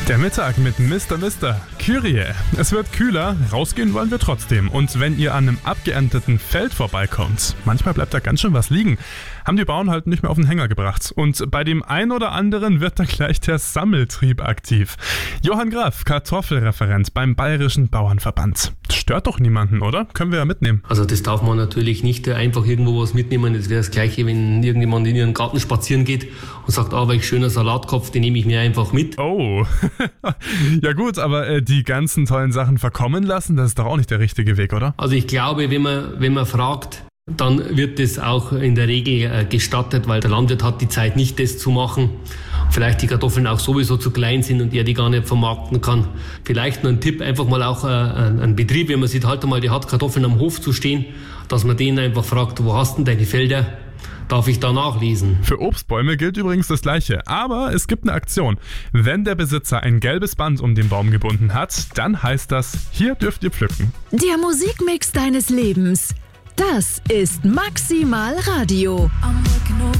Der Mittag mit Mr. Kyrie. Es wird kühler, rausgehen wollen wir trotzdem. Und wenn ihr an einem abgeernteten Feld vorbeikommt, manchmal bleibt da ganz schön was liegen, haben die Bauern halt nicht mehr auf den Hänger gebracht. Und bei dem einen oder anderen wird da gleich der Sammeltrieb aktiv. Johann Graf, Kartoffelreferent beim Bayerischen Bauernverband. Stört doch niemanden, oder? Können wir ja mitnehmen. Also das darf man natürlich nicht einfach irgendwo was mitnehmen. Das wäre das Gleiche, wenn irgendjemand in ihren Garten spazieren geht und sagt, welch schöner Salatkopf, den nehme ich mir einfach mit. Oh, ja gut, aber die ganzen tollen Sachen verkommen lassen, das ist doch auch nicht der richtige Weg, oder? Also ich glaube, wenn man fragt, dann wird das auch in der Regel gestattet, weil der Landwirt hat die Zeit nicht, das zu machen. Vielleicht die Kartoffeln auch sowieso zu klein sind und er die gar nicht vermarkten kann. Vielleicht noch ein Tipp, einfach mal auch ein Betrieb, wenn man sieht, halt einmal, die hat Kartoffeln am Hof zu stehen, dass man den einfach fragt, wo hast denn deine Felder? Darf ich da nachlesen? Für Obstbäume gilt übrigens das Gleiche, aber es gibt eine Aktion. Wenn der Besitzer ein gelbes Band um den Baum gebunden hat, dann heißt das, hier dürft ihr pflücken. Der Musikmix deines Lebens. Das ist Maximal Radio.